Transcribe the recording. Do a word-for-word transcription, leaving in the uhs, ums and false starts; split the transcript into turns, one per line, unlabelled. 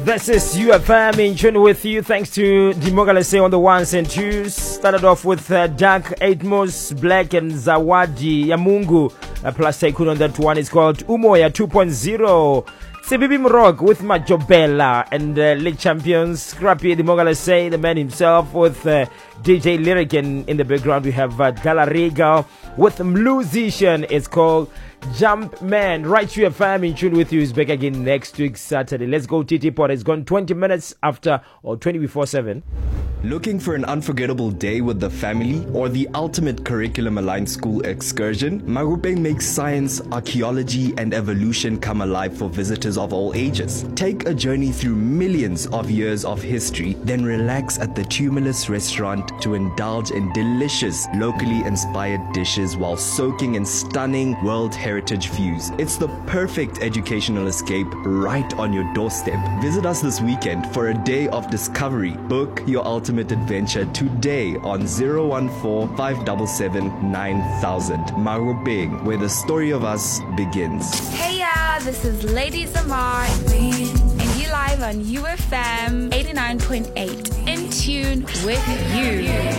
This is U F M in tune with you. Thanks to Dimogalese on the ones and twos. Started off with uh, Dark Atmos, Black and Zawadi Yamungu. Uh, plus Tycoon on that one is called Umoya two point oh. Sibibi Mrog with Majobella and uh, league champions Scrappy Dimogalese, the man himself, with uh, D J Lyric, and in the background we have uh, Galariga with Musician. It's called Jump Man. Right, U F M in tune with you is back again next week Saturday. Let's go T T Pot. It's gone twenty minutes after, or twenty before seven.
Looking for an unforgettable day with the family or the ultimate curriculum-aligned school excursion? Marupeng makes science, archaeology and evolution come alive for visitors of all ages. Take a journey through millions of years of history, then relax at the Tumulus restaurant to indulge in delicious, locally inspired dishes while soaking in stunning World Heritage views. It's the perfect educational escape right on your doorstep. Visit us this weekend for a day of discovery. Book your ultimate adventure today on zero one four, five seven seven, nine thousand. Marupeng, where the story of us begins.
Hey y'all, this is Lady Zamar, and you live on U F M eighty-nine point eight. In tune with you.